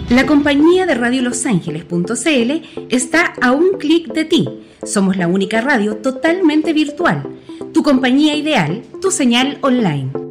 La compañía de Radio Los Ángeles.cl está a un clic de ti. Somos la única radio totalmente virtual. Tu compañía ideal, tu señal online.